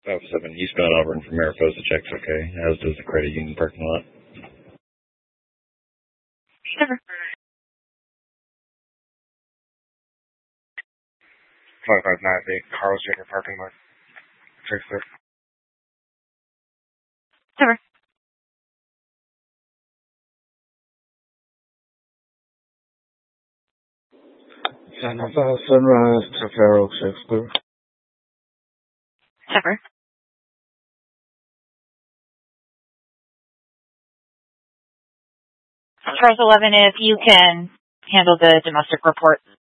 507 eastbound Auburn from Mariposa checks okay, as does the credit union parking lot. Sure. 5598 Carl's Jr. parking lot. Fix it. Sure. San Rafael Sunrise to Fair Oak Shakespeare. Sure. Charles 11, if you can handle the domestic report.